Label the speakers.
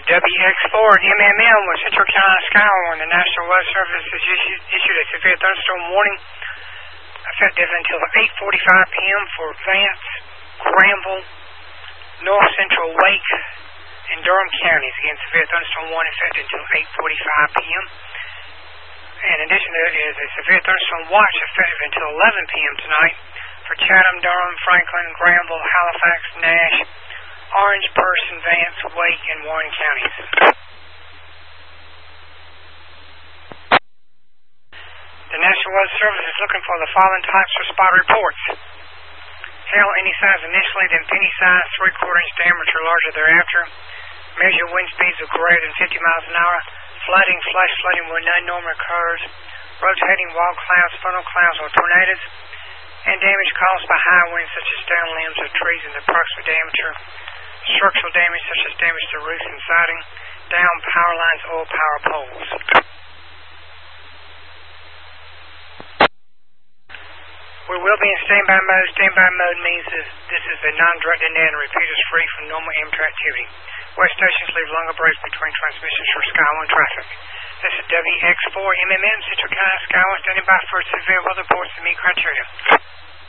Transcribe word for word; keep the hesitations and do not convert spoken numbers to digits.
Speaker 1: a W X four M M M with Central Carolina Skywarn. The National Weather Service has issued, issued a severe thunderstorm warning effective until eight forty-five p m for Vance, Granville, North Central Wake, and Durham counties. Again, severe thunderstorm warning effective until eight forty-five p m In addition, there is a severe thunderstorm watch effective until eleven p m tonight for Chatham, Durham, Franklin, Granville, Halifax, Nash, Orange, Person, Vance, Wake, and Warren counties. The National Weather Service is looking for the following types of spot reports. Hail any size initially, then penny size, three-quarter inch diameter or larger thereafter. Measure wind speeds of greater than fifty miles an hour. Flooding, flash flooding when none normally occurs. Rotating wall clouds, funnel clouds, or tornadoes. And damage caused by high winds such as down limbs of trees in the approximate diameter. Structural damage such as damage to roofs and siding. Down power lines or power poles. We will be in standby mode. Standby mode means this, this is a non-directed net and repeaters free from normal amateur activity. West stations leave longer breaks between transmissions for Skywarn traffic. This is W X four M M M Central Carolina Skywarn standing by for severe weather reports to meet criteria.